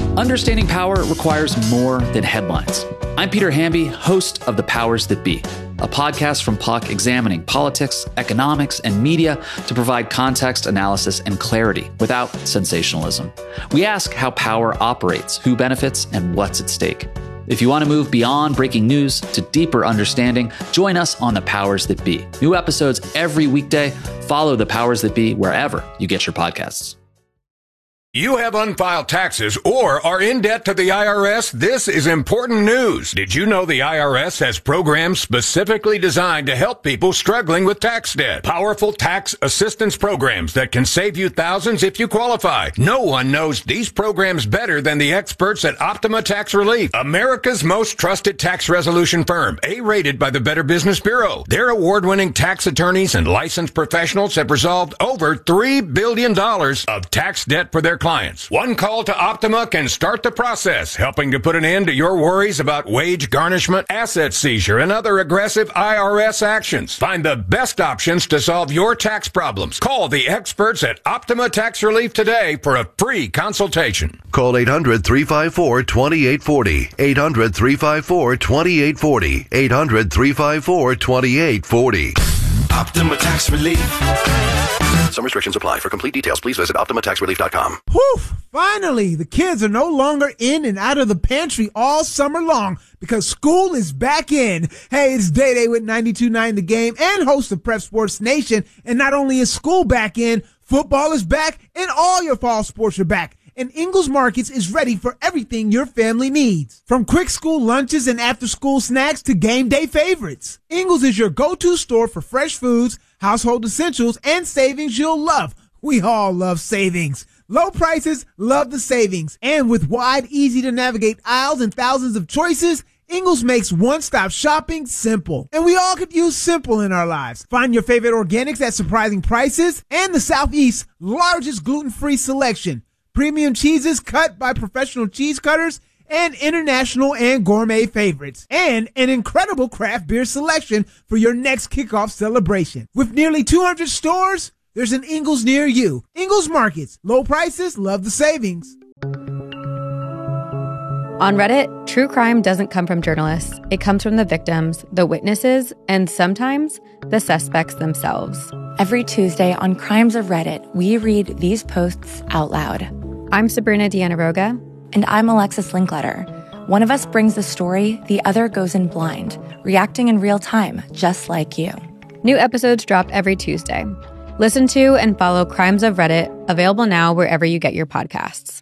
Understanding power requires more than headlines. I'm Peter Hamby, host of The Powers That Be, a podcast from Puck examining politics, economics, and media to provide context, analysis, and clarity without sensationalism. We ask how power operates, who benefits, and what's at stake. If you want to move beyond breaking news to deeper understanding, join us on The Powers That Be. New episodes every weekday. Follow The Powers That Be wherever you get your podcasts. You have unfiled taxes or are in debt to the IRS? This is important news. Did you know the IRS has programs specifically designed to help people struggling with tax debt? Powerful tax assistance programs that can save you thousands if you qualify. No one knows these programs better than the experts at Optima Tax Relief, America's most trusted tax resolution firm, A-rated by the Better Business Bureau. Their award-winning tax attorneys and licensed professionals have resolved over $3 billion of tax debt for their clients. One call to Optima can start the process, helping to put an end to your worries about wage garnishment, asset seizure, and other aggressive IRS actions. Find the best options to solve your tax problems. Call the experts at Optima Tax Relief today for a free consultation. Call 800-354-2840. 800-354-2840. 800-354-2840. Optima Tax Relief. Some restrictions apply. For complete details, please visit OptimaTaxRelief.com. Whew! Finally, the kids are no longer in and out of the pantry all summer long because school is back in. Hey, it's Day with 92.9 The Game and host of Prep Sports Nation. And not only is school back in, football is back and all your fall sports are back. And Ingles Markets is ready for everything your family needs. From quick school lunches and after-school snacks to game day favorites. Ingles is your go-to store for fresh foods, household essentials, and savings you'll love. We all love savings. Low prices, love the savings. And with wide, easy-to-navigate aisles and thousands of choices, Ingles makes one-stop shopping simple. And we all could use simple in our lives. Find your favorite organics at surprising prices and the Southeast's largest gluten-free selection. Premium cheeses cut by professional cheese cutters and international and gourmet favorites. And an incredible craft beer selection for your next kickoff celebration. With nearly 200 stores, there's an Ingles near you. Ingles Markets. Low prices, love the savings. On Reddit, true crime doesn't come from journalists. It comes from the victims, the witnesses, and sometimes the suspects themselves. Every Tuesday on Crimes of Reddit, we read these posts out loud. I'm Sabrina Dianaroga. And I'm Alexis Linkletter. One of us brings the story, the other goes in blind, reacting in real time, just like you. New episodes drop every Tuesday. Listen to and follow Crimes of Reddit, available now wherever you get your podcasts.